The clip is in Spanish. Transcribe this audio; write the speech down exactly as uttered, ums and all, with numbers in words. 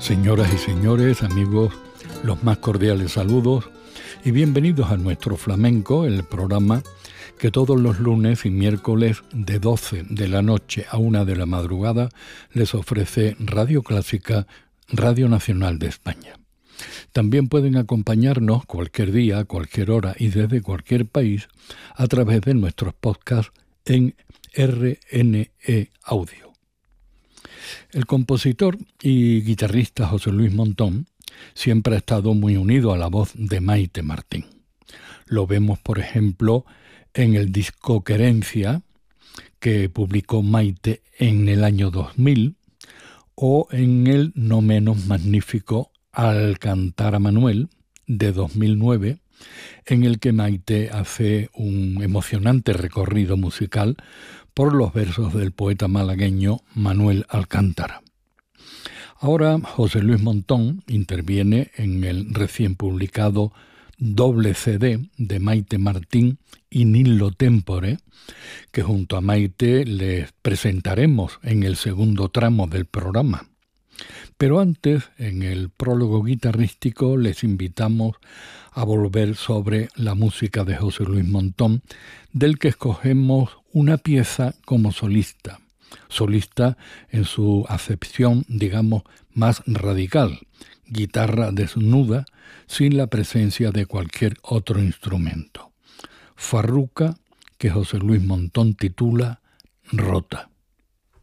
Señoras y señores, amigos, los más cordiales saludos y bienvenidos a Nuestro Flamenco, el programa que todos los lunes y miércoles de doce de la noche a una de la madrugada les ofrece Radio Clásica, Radio Nacional de España. También pueden acompañarnos cualquier día, cualquier hora y desde cualquier país a través de nuestros podcasts en R N E Audio. El compositor y guitarrista José Luis Montón siempre ha estado muy unido a la voz de Maite Martín. Lo vemos, por ejemplo, en el disco Querencia, que publicó Maite en el año dos mil, o en el no menos magnífico Al cantar a Manuel, de dos mil nueve, en el que Maite hace un emocionante recorrido musical por los versos del poeta malagueño Manuel Alcántara. Ahora José Luis Montón interviene en el recién publicado doble C D de Maite Martín y Nillo Tempore, que junto a Maite les presentaremos en el segundo tramo del programa. Pero antes, en el prólogo guitarrístico, les invitamos a volver sobre la música de José Luis Montón, del que escogemos una pieza como solista, solista en su acepción, digamos, más radical, guitarra desnuda, sin la presencia de cualquier otro instrumento. Farruca, que José Luis Montón titula Rota.